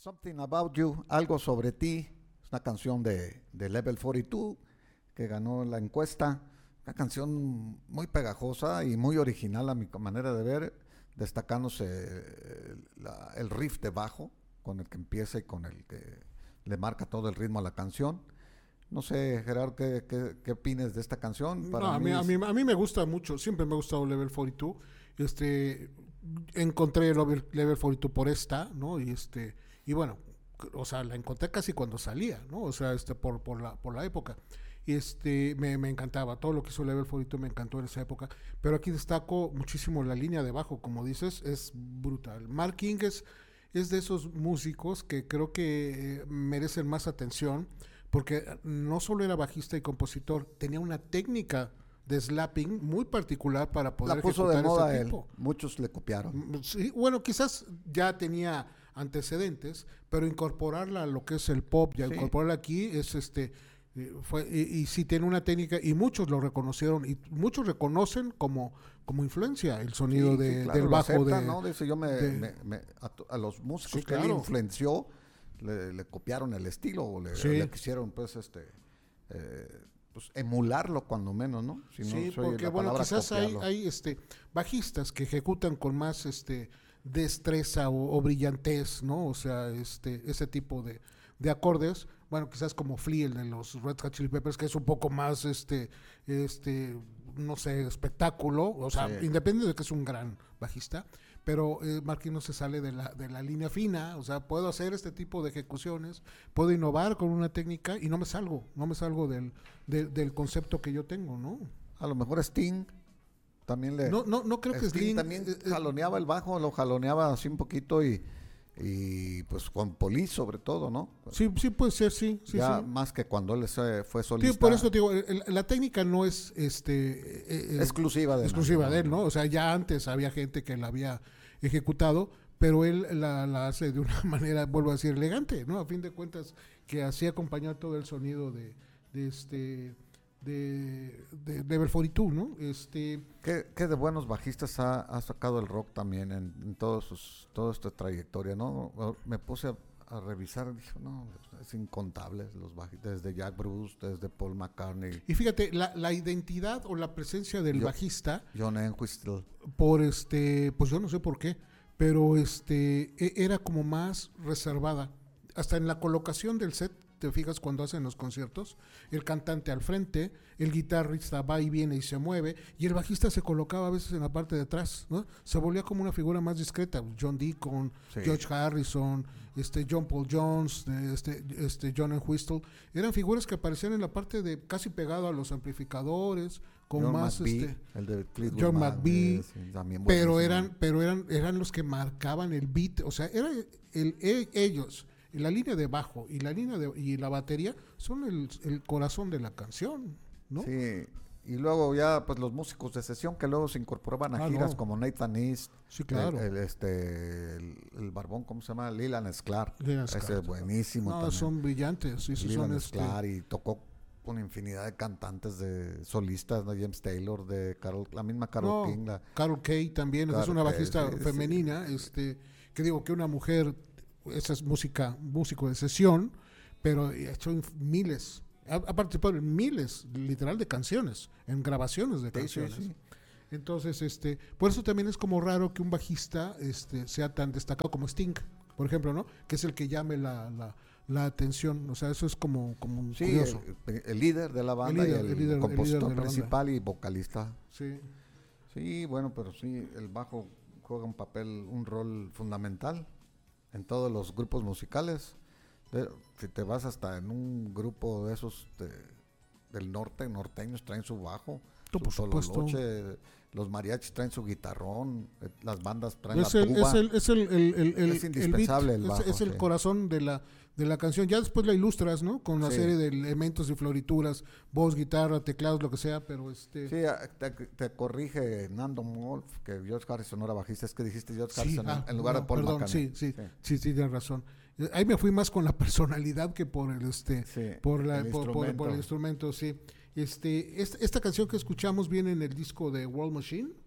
Something About You, algo sobre ti, es una canción de Level 42 que ganó la encuesta. Una canción muy pegajosa y muy original a mi manera de ver, destacándose el riff de bajo con el que empieza y con el que le marca todo el ritmo a la canción. No sé, Gerardo, ¿qué opinas de esta canción? No, a mí me gusta mucho, siempre me ha gustado Level 42. Encontré Level 42 por esta, ¿no? Y bueno, o sea, la encontré casi cuando salía, ¿no? O sea, por la época. Me encantaba, todo lo que hizo Level 42 me encantó en esa época, pero aquí destaco muchísimo la línea de bajo, como dices, es brutal. Mark King es de esos músicos que creo que merecen más atención, porque no solo era bajista y compositor, tenía una técnica de slapping muy particular para poder la puso de ejecutar moda ese él, tipo. muchos le copiaron. Sí, bueno, quizás ya tenía antecedentes, pero incorporarla a lo que es el pop, ya Sí. incorporarla aquí es y sí tiene una técnica y muchos lo reconocieron y muchos reconocen como influencia el sonido Sí, claro, del lo bajo aceptan, ¿no? Dice, a los músicos Sí, que él claro. influenció le copiaron el estilo o le Sí. quisieron pues pues emularlo cuando menos, ¿no? Si Sí, no soy porque la bueno, palabra quizás copiarlo. hay bajistas que ejecutan con más destreza o brillantez, ¿no? O sea, ese tipo de acordes, bueno, quizás como Flea, el de los Red Hot Chili Peppers, que es un poco más no sé, espectáculo, o sea, Sí. independiente de que es un gran bajista, pero Marquín no se sale de la línea fina, o sea, puedo hacer este tipo de ejecuciones, puedo innovar con una técnica y no me salgo del concepto que yo tengo, ¿no? A lo mejor Sting también No creo que Sting Sting también jaloneaba el bajo, lo jaloneaba así un poquito y pues con Police sobre todo, ¿no? sí puede ser, sí, Ya sí. más que cuando él fue Sí, solista. por eso te digo, la técnica no es Exclusiva de exclusiva nadie, de él, ¿no? O sea, ya antes había gente que la había ejecutado, pero él la hace de una manera, vuelvo a decir, elegante, ¿no? A fin de cuentas, que así acompañó todo el sonido de Level 42, ¿no? ¿Qué de buenos bajistas ha sacado el rock también en toda esta trayectoria, ¿no? Me puse a revisar y dije, no, es incontable los bajistas, desde Jack Bruce, desde Paul McCartney, Y fíjate, la identidad o la presencia del bajista, John Entwistle. pues yo no sé por qué, pero era como más reservada. Hasta en la colocación del set, te fijas cuando hacen los conciertos, el cantante al frente, el guitarrista va y viene y se mueve, y el bajista se colocaba a veces en la parte de atrás, ¿no? Se volvía como una figura más discreta. John Deacon, Sí. George Harrison, John Paul Jones, John Entwistle, eran figuras que aparecían en la parte de casi pegado a los amplificadores, con John más McVie, el de Fleetwood John Mac, McVie, sí, también pero buenísimo. eran los que marcaban el beat, o sea, ellos, y la línea de bajo y y la batería son el corazón de la canción, ¿no? Sí, y luego ya pues los músicos de sesión que luego se incorporaban a giras No. como Nathan East, Sí, claro. el barbón, ¿cómo se llama? Leland Sklar, Leland ese Sklar, es buenísimo no, también. son brillantes, sí, Leland son Sklar y tocó con infinidad de cantantes de solistas, ¿no? James Taylor, la misma Carole King, Carol Kay también, es una bajista femenina, que digo que una mujer, esa es músico de sesión, pero ha hecho miles, ha participado en miles, literal, de canciones, en grabaciones de canciones. Sí. Entonces, por eso también es como raro que un bajista sea tan destacado como Sting, por ejemplo, ¿no? Que es el que llame la atención, o sea, eso es como Sí, curioso. el líder de la banda El líder compositor de la principal y vocalista. Sí. Sí, bueno, pero sí, el bajo juega un rol fundamental en todos los grupos musicales. Si te vas hasta en un grupo de esos del norte, norteños traen su bajo, Por su supuesto. tololoche, los mariachis traen su guitarrón, las bandas traen Es la tuba. Es indispensable el bajo, es el sí. corazón de la canción. Ya después la ilustras, ¿no? Con una Sí. serie de elementos y florituras, voz, guitarra, teclados, lo que sea, pero Sí, te corrige Nando Wolf que George Harrison no era bajista, es que dijiste George Harrison en lugar de Paul perdón, McCartney. sí, tienes razón. Ahí me fui más con la personalidad que por el Sí, por el instrumento. instrumento, sí. Esta canción que escuchamos viene en el disco de World Machine,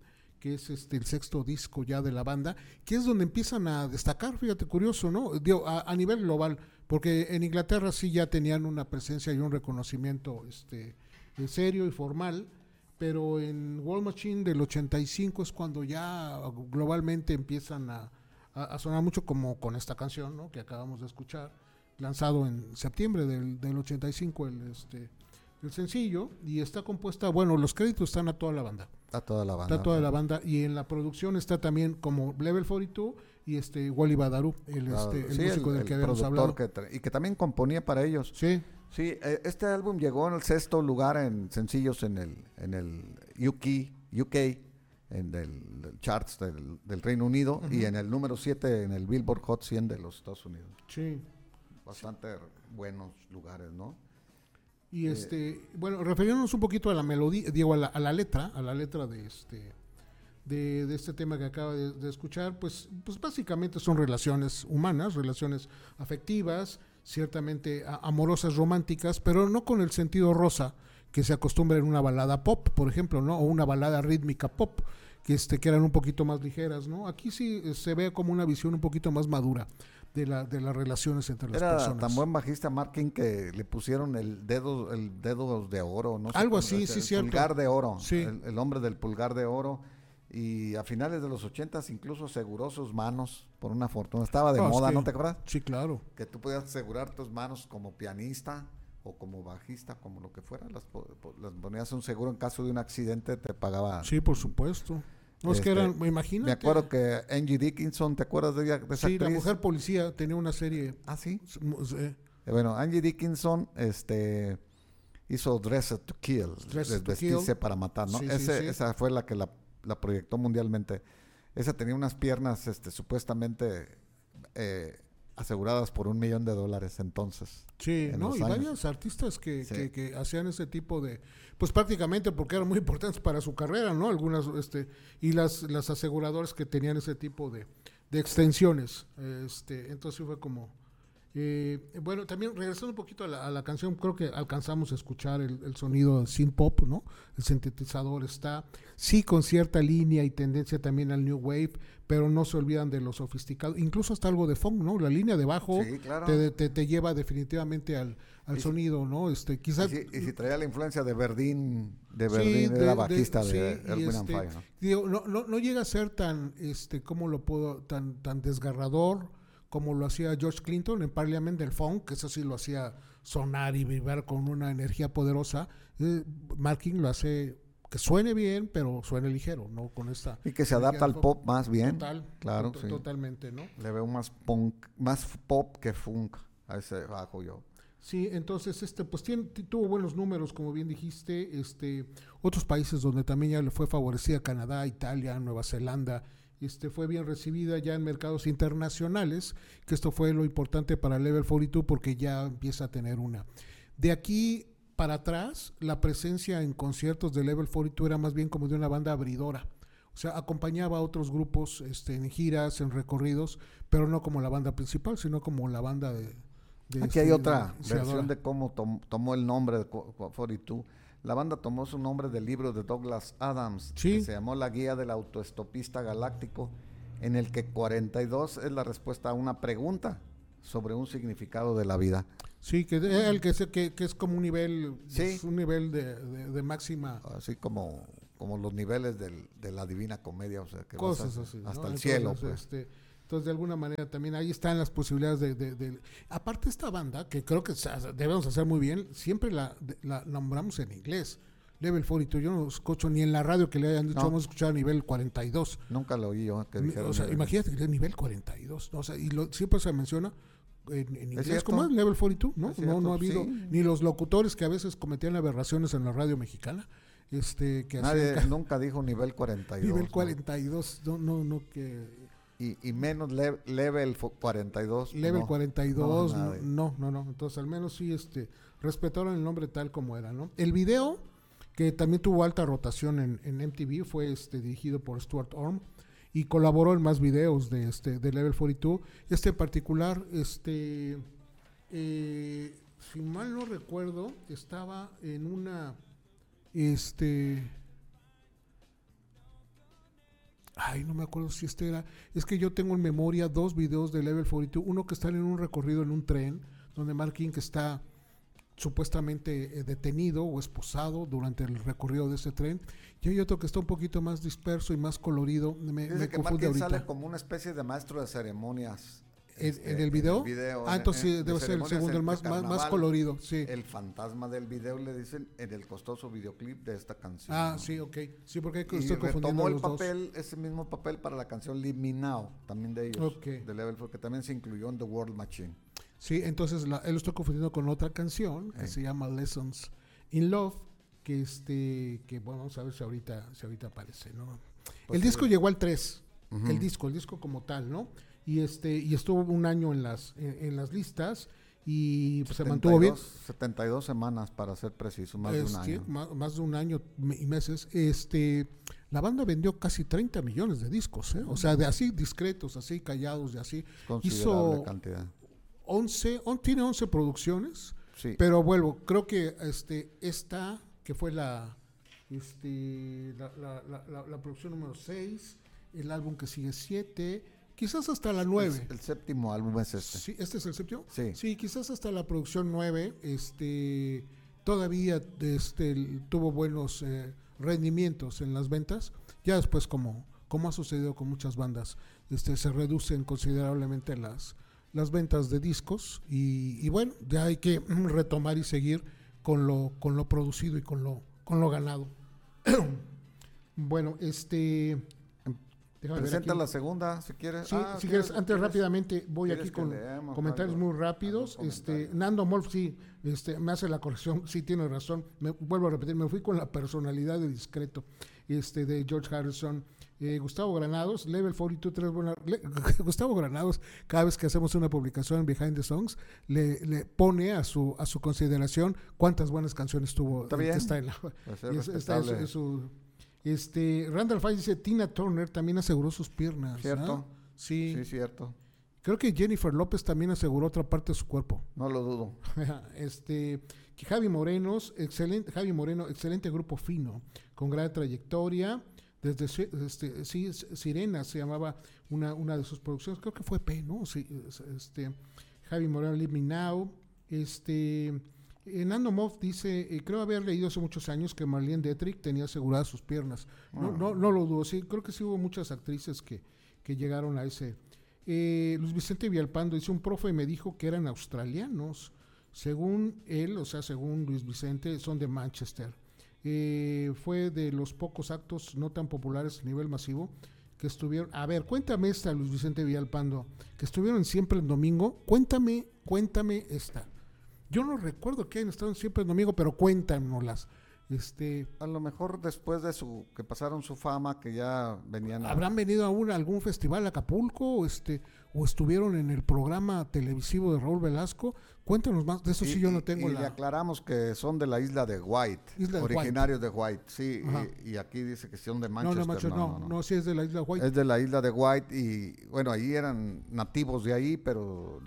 que es el sexto disco ya de la banda, que es donde empiezan a destacar, fíjate, curioso, ¿no? Digo, a nivel global, porque en Inglaterra sí ya tenían una presencia y un reconocimiento serio y formal, pero en War Machine del 85 es cuando ya globalmente empiezan a sonar mucho, como con esta canción, ¿no? Que acabamos de escuchar, lanzado en septiembre del 85 el sencillo, y está compuesta, bueno, los créditos están a toda la banda. Está toda la banda. Está toda la banda, y en la producción está también como Level 42 y Wally Badaru, el músico del que habíamos hablado. Y que también componía para ellos. Sí. Sí, este álbum llegó en el 6º lugar en sencillos en el UK, en el charts del Reino Unido, y en el número 7 en el Billboard Hot 100 de los Estados Unidos. Sí. Bastante buenos lugares, ¿no? Y bueno, refiriéndonos un poquito a la melodía, digo, a la letra de este tema que acaba de escuchar, pues básicamente son relaciones humanas, relaciones afectivas, ciertamente amorosas, románticas, pero no con el sentido rosa que se acostumbra en una balada pop, por ejemplo, ¿no? O una balada rítmica pop, que eran un poquito más ligeras, ¿no? Aquí sí se ve como una visión un poquito más madura de las relaciones entre las personas. Era tan buen bajista Martin que le pusieron el dedo de oro, ¿no? Algo así, sí, cierto. El pulgar de oro, sí. el hombre del pulgar de oro. Y a finales de los 80s incluso aseguró sus manos por una fortuna. Estaba de moda, ¿no te acuerdas? Sí, claro. Que tú podías asegurar tus manos como pianista o como bajista, como lo que fuera. Las ponías un seguro en caso de un accidente, te pagaba. Sí, por supuesto. No, es que eran, imagínate. Me acuerdo que Angie Dickinson, ¿te acuerdas de ella? De esa sí, actriz? La mujer policía tenía una serie. Ah, sí. Bueno, Angie Dickinson, hizo Dressed to Kill, Vestirse para matar, ¿no? Sí, esa fue la que la proyectó mundialmente. Esa tenía unas piernas, supuestamente aseguradas por $1 millón entonces. Sí, ¿no? Y varios artistas que hacían ese tipo de, pues prácticamente porque eran muy importantes para su carrera, ¿no? Algunas, y las aseguradoras que tenían ese tipo de extensiones, entonces fue como, bueno, también regresando un poquito a la canción, creo que alcanzamos a escuchar el sonido del synth pop, ¿no? El sintetizador está, sí, con cierta línea y tendencia también al new wave, pero no se olvidan de lo sofisticado, incluso hasta algo de funk, ¿no? La línea de bajo sí, claro. te lleva definitivamente al sonido, ¿no? Quizás y si traía la influencia de Verdín, era bajista de Earth, Wind and Fire, ¿no? Digo, no llega a ser tan, ¿cómo lo puedo? Tan desgarrador como lo hacía George Clinton en Parliament del funk, que eso sí lo hacía sonar y vibrar con una energía poderosa. Martin lo hace que suene bien, pero suene ligero, ¿no? Con esta y que se adapta al pop más bien. Claro, sí. Totalmente, ¿no? Le veo más punk, más pop que funk a ese bajo yo. Sí, entonces pues tuvo buenos números, como bien dijiste, otros países donde también ya le fue favorecida, Canadá, Italia, Nueva Zelanda, fue bien recibida ya en mercados internacionales, que esto fue lo importante para Level 42 porque ya empieza a tener una. De aquí para atrás, la presencia en conciertos de Level 42 era más bien como de una banda abridora. O sea, acompañaba a otros grupos en giras, en recorridos, pero no como la banda principal, sino como la banda de aquí hay otra versión de cómo tomó el nombre de 42. La banda tomó su nombre del libro de Douglas Adams, que se llamó La Guía del Autoestopista Galáctico, en el que 42 es la respuesta a una pregunta sobre un significado de la vida. Sí, que es como un nivel, sí, un nivel de máxima. Así como los niveles de la Divina Comedia, o sea, que cosas así, hasta ¿no? el cielo. Pues. Entonces, de alguna manera también ahí están las posibilidades Aparte esta banda, que creo que debemos hacer muy bien, siempre la nombramos en inglés. Level 42, yo no escucho ni en la radio que le hayan dicho, vamos a escuchar a nivel 42. Nunca lo oí yo. O sea, imagínate que es nivel 42, ¿no? O sea, y siempre se menciona en inglés como es Level 42, ¿no? No ha habido, ni los locutores que a veces cometían aberraciones en la radio mexicana. Que nadie nunca dijo nivel 42. Nivel 42, no que... Y menos level 42. Level 42, no. Entonces, al menos sí, respetaron el nombre tal como era, ¿no? El video, que también tuvo alta rotación en MTV, fue dirigido por Stuart Orm y colaboró en más videos de Level 42. En particular, si mal no recuerdo, estaba en una, Ay, no me acuerdo si este era. Es que yo tengo en memoria 2 videos de Level 42. Uno que está en un recorrido en un tren, donde Mark King está supuestamente detenido o esposado durante el recorrido de ese tren. Y hay otro que está un poquito más disperso y más colorido. Dice que Mark King sale como una especie de maestro de ceremonias. ¿En el video? Entonces sí, debe ser el segundo, el más colorido. Sí. El fantasma del video le dicen en el costoso videoclip de esta canción. Ah, ¿no? Sí, ok. Sí, porque estoy confundiendo los dos. Ese mismo papel para la canción Leave Me Now, también de ellos, de Level 4, que también se incluyó en The World Machine. Sí, entonces él lo estoy confundiendo con otra canción que se llama Lessons in Love, que bueno, vamos a ver si ahorita aparece, ¿no? Pues el disco llegó al 3, el disco como tal, ¿no? Y estuvo un año en las listas y pues, 72, se mantuvo bien. 72 semanas para ser preciso, más de un año. Más de un año y meses. La banda vendió casi 30 millones de discos, ¿eh? O sea, de así discretos, así callados, de así. Considerable cantidad. Tiene 11 producciones, sí. Pero vuelvo, creo que esta, que fue la producción número 6, el álbum que sigue 7, quizás hasta la 9. El séptimo álbum es este. Sí, ¿este es el séptimo? Sí. Sí, quizás hasta la producción 9, todavía tuvo buenos rendimientos en las ventas. Ya después, como ha sucedido con muchas bandas, se reducen considerablemente las ventas de discos y bueno, ya hay que retomar y seguir con lo producido y con lo ganado. Bueno, presenta la segunda, si quieres. Sí, si quieres, antes rápidamente voy aquí con comentarios muy rápidos. Nando Molf, sí, me hace la corrección, sí tiene razón. Vuelvo a repetir, me fui con la personalidad de discreto de George Harrison. Gustavo Granados, Level 42, 3 buenas. Gustavo Granados, cada vez que hacemos una publicación en Behind the Songs, le pone a su consideración cuántas buenas canciones tuvo. Está bien. Está en Randall Fice dice, Tina Turner también aseguró sus piernas. ¿Cierto? ¿Ah? Sí, cierto. Creo que Jennifer López también aseguró otra parte de su cuerpo. No lo dudo. Javi Moreno, excelente grupo fino, con gran trayectoria. Desde Sirena se llamaba una de sus producciones, creo que fue P, ¿no? Sí, Javi Moreno, Leave Me Now. Nando Moff dice, creo haber leído hace muchos años que Marlene Dietrich tenía aseguradas sus piernas. No lo dudo, sí, creo que sí hubo muchas actrices que llegaron a ese. Luis Vicente Villalpando dice, un profe me dijo que eran australianos. Según él, o sea, según Luis Vicente, son de Manchester. Fue de los pocos actos no tan populares a nivel masivo que estuvieron. A ver, cuéntame esta, Luis Vicente Villalpando, que estuvieron siempre en domingo. Cuéntame esta. Yo no recuerdo que hayan estado siempre en domingo, pero cuéntanoslas. A lo mejor después de que pasaron su fama, que ya venían. ¿Habrán venido a algún festival a Acapulco? O estuvieron en el programa televisivo de Raúl Velasco. Cuéntanos más, de eso sí yo no tengo le aclaramos que son de la isla de White, originarios de White, sí, y aquí dice que son de Manchester. No, sí es de la isla de White. Es de la isla de White y bueno, ahí eran nativos de ahí, pero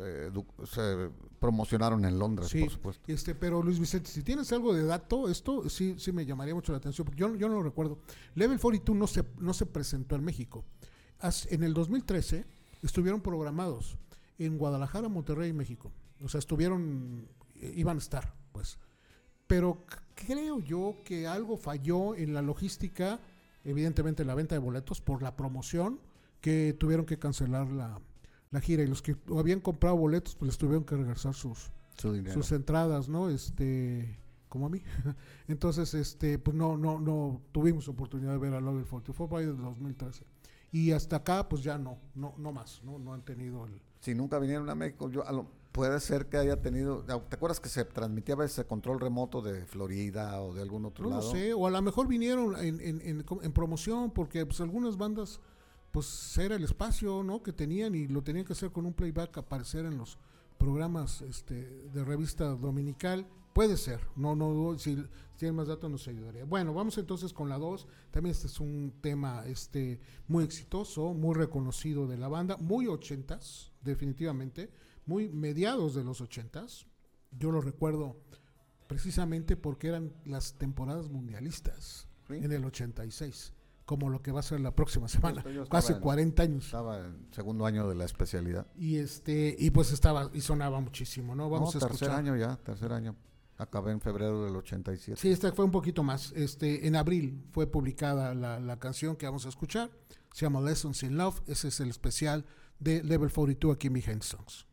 se promocionaron en Londres, sí, por supuesto. Pero Luis Vicente, si tienes algo de dato, esto sí me llamaría mucho la atención, porque yo no lo recuerdo. Level 42 no se presentó en México. En el 2013 estuvieron programados en Guadalajara, Monterrey y México. O sea, iban a estar, pues. Pero creo yo que algo falló en la logística, evidentemente en la venta de boletos, por la promoción, que tuvieron que cancelar la gira, y los que habían comprado boletos pues les tuvieron que regresar sus entradas, ¿no? Como a mí. Entonces, pues no tuvimos oportunidad de ver a Level 42, fue para el 2013. Y hasta acá pues ya no más, no han tenido Si nunca vinieron a México, puede ser que haya tenido, ¿te acuerdas que se transmitía a veces control remoto de Florida o de algún otro lado? No sé, o a lo mejor vinieron en promoción, porque pues algunas bandas pues era el espacio, ¿no?, que tenían, y lo tenían que hacer con un playback, aparecer en los programas de revista dominical. Puede ser, no si tienen más datos nos ayudaría. Bueno, vamos entonces con la 2. También este es un tema muy exitoso, muy reconocido de la banda, muy 80s, definitivamente, muy mediados de los 80s. Yo lo recuerdo precisamente porque eran las temporadas mundialistas, ¿sí?, en el 86. como lo que va a ser la próxima semana, Yo hace 40 años. Estaba en segundo año de la especialidad. Y pues estaba y sonaba muchísimo, ¿no? Vamos a escuchar. Tercer año. Acabé en febrero del 87. Sí, fue un poquito más. En abril fue publicada la canción que vamos a escuchar. Se llama Lessons in Love. Ese es el especial de Level 42 aquí en Behind Songs.